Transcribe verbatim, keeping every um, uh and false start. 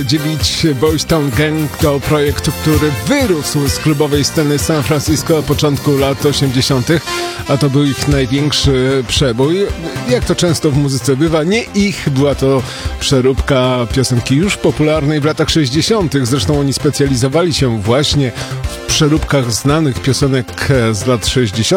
Dziewić Boys Town Gang to projekt, który wyrósł z klubowej sceny San Francisco początku lat osiemdziesiątych, a to był ich największy przebój. Jak to często w muzyce bywa, nie ich, była to przeróbka piosenki już popularnej w latach sześćdziesiątych. Zresztą oni specjalizowali się właśnie w przeróbkach znanych piosenek z lat sześćdziesiątych.